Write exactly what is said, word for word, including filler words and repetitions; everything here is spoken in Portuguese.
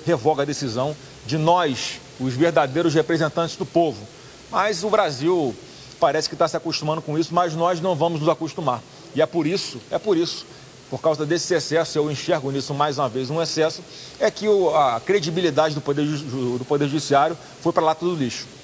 revoga a decisão de nós, os verdadeiros representantes do povo. Mas o Brasil parece que está se acostumando com isso, mas nós não vamos nos acostumar. E é por isso, é por isso, por causa desse excesso, eu enxergo nisso mais uma vez um excesso, é que o, a credibilidade do poder, do poder Judiciário foi para lá tudo lixo.